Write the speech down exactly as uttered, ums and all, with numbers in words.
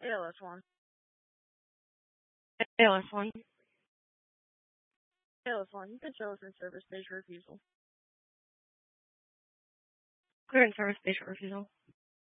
A L S one. A L S one. A L S one. You can show us in service station refusal. Clear in service station refusal.